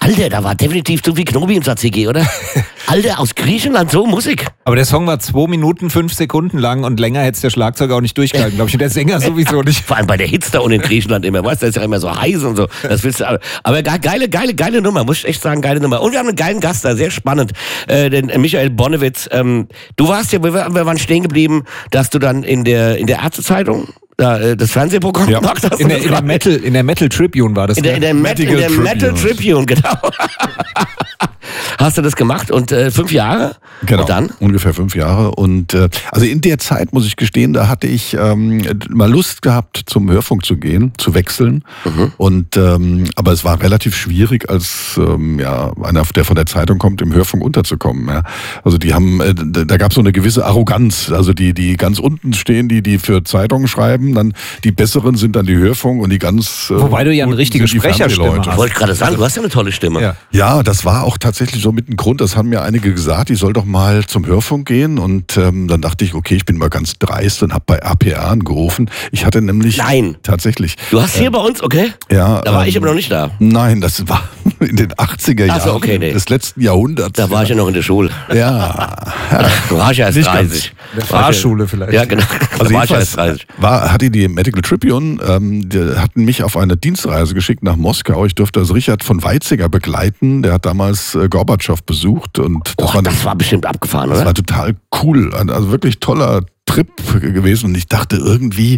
Alter, da war definitiv zu viel Knobi im CG, oder? Alter, aus Griechenland so Musik. Aber der Song war 2 Minuten 5 Sekunden lang und länger hätte der Schlagzeuger auch nicht durchgehalten, glaube ich. Und der Sänger sowieso nicht. Vor allem bei der Hitze da unten in Griechenland immer, weißt du, das ist ja immer so heiß und so. Das willst du, aber geile Nummer, muss ich echt sagen, geile Nummer. Und wir haben einen geilen Gast da, sehr spannend, den Michael Bonnewitz. Du warst ja, wir waren stehen geblieben, dass du dann in der Ärztezeitung das Fernsehprogramm gemacht hast. In der Metal Tribune war das. In der Metal Tribune, genau. Hast du das gemacht und 5 Jahre? Genau, und dann? Ungefähr 5 Jahre. Und also in der Zeit, muss ich gestehen, da hatte ich mal Lust gehabt, zum Hörfunk zu gehen, zu wechseln. Und aber es war relativ schwierig, als einer, der von der Zeitung kommt, im Hörfunk unterzukommen. Ja. Also die haben, da gab es so eine gewisse Arroganz. Also die ganz unten stehen, die für Zeitungen schreiben, dann die besseren sind dann die Hörfunk und die ganz wobei du ja eine richtige Sprecherstimme hast. Ich wollte gerade sagen, du hast ja eine tolle Stimme. Ja, das war auch tatsächlich so mit einem Grund, das haben mir einige gesagt, ich soll doch mal zum Hörfunk gehen und dann dachte ich, okay, ich bin mal ganz dreist und habe bei APA angerufen. Ich hatte nämlich... Nein. Tatsächlich. Du hast hier bei uns, okay? Ja. Da war ich aber noch nicht da. Nein, das war in den 80er Jahren des letzten Jahrhunderts. Da war ich ja noch in der Schule. Ja. Du warst ja erst 30. In der Fahrschule vielleicht. Ja, genau. Also jedenfalls hatte die Medical Tribune, die hatten mich auf eine Dienstreise geschickt nach Moskau. Ich durfte also Richard von Weizsäcker begleiten. Der hat damals Gorbatschow besucht. Und das war bestimmt abgefahren, oder? Das war total cool. Also wirklich toller Trip gewesen und ich dachte irgendwie,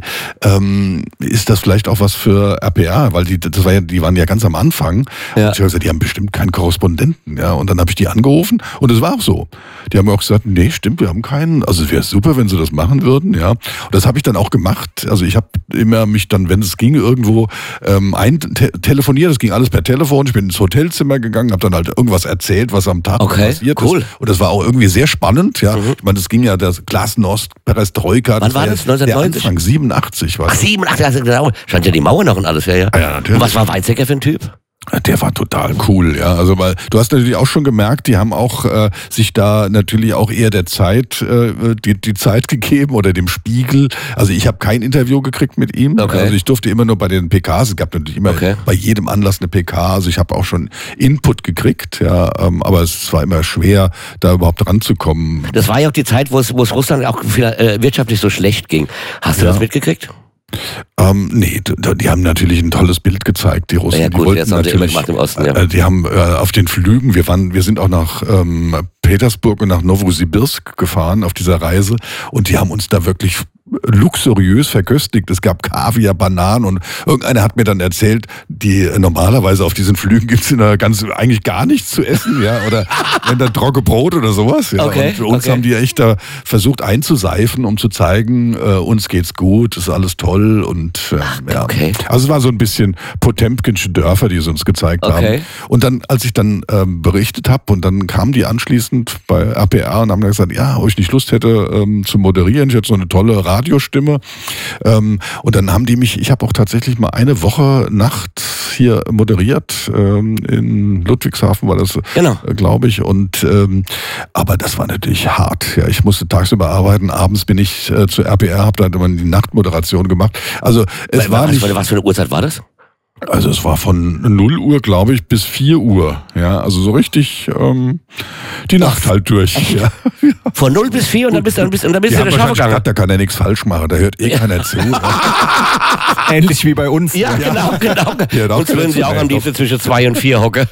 ist das vielleicht auch was für RPA, weil die waren ja ganz am Anfang. Ja. Und ich habe gesagt, die haben bestimmt keinen Korrespondenten. Ja. Und dann habe ich die angerufen und es war auch so. Die haben auch gesagt, nee, stimmt, wir haben keinen. Also es wäre super, wenn sie das machen würden. Ja. Und das habe ich dann auch gemacht. Also ich habe immer mich dann, wenn es ging, irgendwo telefoniert. Das ging alles per Telefon. Ich bin ins Hotelzimmer gegangen, habe dann halt irgendwas erzählt, was am Tag passiert ist. Und das war auch irgendwie sehr spannend. Ja. Ich meine, das ging ja das Glasnost, Perestroika. Wann war das? 1990? Anfang 87 war das. Ach, 87, also genau. Stand ja die Mauer noch und alles, ja. Ja, natürlich. Und was war Weizsäcker für ein Typ? Der war total cool, ja. Also weil du hast natürlich auch schon gemerkt, die haben auch sich da natürlich auch eher der Zeit die Zeit gegeben oder dem Spiegel. Also ich habe kein Interview gekriegt mit ihm. Okay. Also ich durfte immer nur bei den PKs. Es gab natürlich immer bei jedem Anlass eine PK. Also ich habe auch schon Input gekriegt, ja. Aber es war immer schwer, da überhaupt ranzukommen. Das war ja auch die Zeit, wo es Russland auch wirtschaftlich so schlecht ging. Hast du das mitgekriegt? Nee, die haben natürlich ein tolles Bild gezeigt, die Russen. Ja gut, die wollten jetzt haben sie immer gemacht im Osten, ja. Die haben auf den Flügen, wir sind auch nach Petersburg und nach Novosibirsk gefahren auf dieser Reise und die haben uns da wirklich luxuriös verköstigt. Es gab Kaviar, Bananen und irgendeiner hat mir dann erzählt, normalerweise auf diesen Flügen gibt es eigentlich gar nichts zu essen, ja, oder wenn da trockene Brot oder sowas. Ja. Und für uns haben die echt da versucht einzuseifen, um zu zeigen, uns geht's gut, ist alles toll und ja. Also es war so ein bisschen Potemkinsche Dörfer, die sie uns gezeigt haben. Und dann, als ich dann berichtet habe und dann kamen die anschließend bei RPA und haben dann gesagt, ja, ob ich nicht Lust hätte zu moderieren, ich hätte so eine tolle Radiostimme. Und dann haben die mich, ich habe auch tatsächlich mal eine Woche nachts hier moderiert, in Ludwigshafen war das, glaube ich. Und aber das war natürlich hart. Ja, ich musste tagsüber arbeiten, abends bin ich zu RPR, habe dann immer die Nachtmoderation gemacht. Also es war nicht. Was für eine Uhrzeit war das? Also es war von 0 Uhr, glaube ich, bis 4 Uhr. Ja, also so richtig die Nacht halt durch. Ja. Von 0 bis 4 und dann bist du in der Schau gegangen. Da kann er nichts falsch machen, da hört keiner zu. Ähnlich wie bei uns. Ja, genau. Ja, sonst würden sie auch am liebsten zwischen 2 und 4 hocken.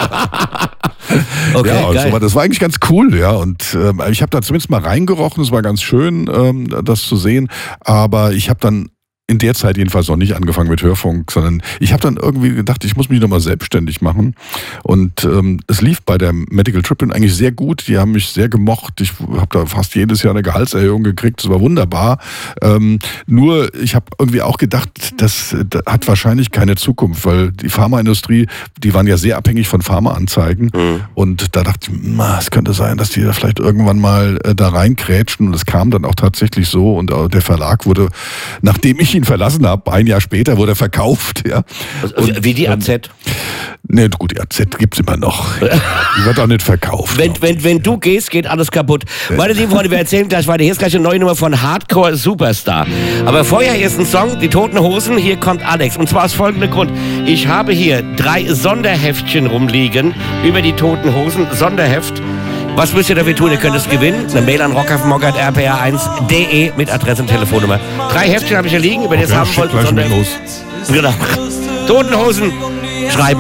Okay, ja, also das war eigentlich ganz cool, ja. Und ich habe da zumindest mal reingerochen, es war ganz schön, das zu sehen. Aber ich habe dann in der Zeit jedenfalls noch nicht angefangen mit Hörfunk, sondern ich habe dann irgendwie gedacht, ich muss mich nochmal selbstständig machen. Und es lief bei der Medical Tribune eigentlich sehr gut. Die haben mich sehr gemocht. Ich habe da fast jedes Jahr eine Gehaltserhöhung gekriegt. Das war wunderbar. Nur ich habe irgendwie auch gedacht, das hat wahrscheinlich keine Zukunft, weil die Pharmaindustrie, die waren ja sehr abhängig von Pharmaanzeigen. Und da dachte ich, es könnte sein, dass die da vielleicht irgendwann mal da reinkrätschen. Und es kam dann auch tatsächlich so. Und der Verlag wurde, nachdem ich ihn verlassen habe, ein Jahr später wurde er verkauft. Ja. Und, wie die AZ? Ne, gut, die AZ gibt's immer noch. Die wird auch nicht verkauft. Wenn du gehst, geht alles kaputt. Meine lieben Freunde, wir erzählen gleich weiter. Hier ist gleich eine neue Nummer von Hardcore Superstar. Aber vorher erst ein Song, die Toten Hosen. Hier kommt Alex. Und zwar aus folgendem Grund. Ich habe hier 3 Sonderheftchen rumliegen über die Toten Hosen. Sonderheft. Was müsst ihr dafür tun? Ihr könnt es gewinnen. Eine Mail an rockhaffenmockert@rpa1.de mit Adresse und Telefonnummer. 3 Heftchen habe ich hier liegen, über das haben wollt. Gleich mit los. Genau. Toten Hosen schreiben.